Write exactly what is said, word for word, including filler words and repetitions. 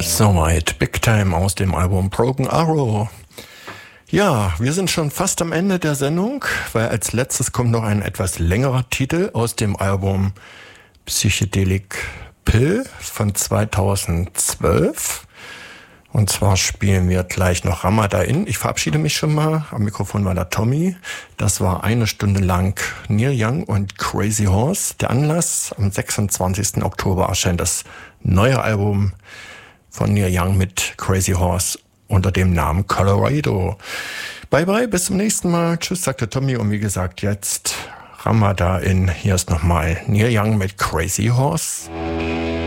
Soweit Big Time aus dem Album Broken Arrow. Ja, wir sind schon fast am Ende der Sendung, weil als letztes kommt noch ein etwas längerer Titel aus dem Album Psychedelic Pill von zweitausendzwölf. Und zwar spielen wir gleich noch Ramadan. Ich verabschiede mich schon mal. Am Mikrofon war der Tommy. Das war eine Stunde lang Neil Young und Crazy Horse. Der Anlass: am sechsundzwanzigsten Oktober erscheint das neue Album von Neil Young mit Crazy Horse unter dem Namen Colorado. Bye bye, bis zum nächsten Mal. Tschüss, sagt der Tommy. Und wie gesagt, jetzt Ramadan. Hier ist nochmal Neil Young mit Crazy Horse.